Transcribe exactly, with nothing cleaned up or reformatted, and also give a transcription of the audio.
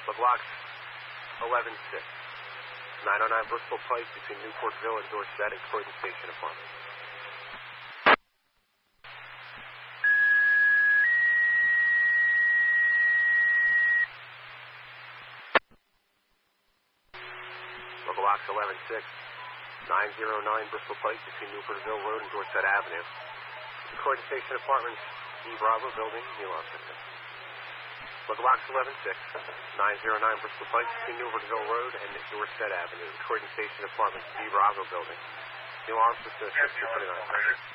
LeBlanc eleven six. nine oh nine Bristol Pike between Newportville and Dorset and Croydon Station Apartment. LeBlanc eleven six. nine oh nine Bristol Pike between Newportville Road and Dorset Avenue. Croydon Station Apartments, D Bravo Building, New Austin. LeBlanc eleven six. nine oh nine Bristol Pike between Newportville Road and Dorset Avenue. Croydon Station Apartments, D Bravo Building, New Austin, six two three nine.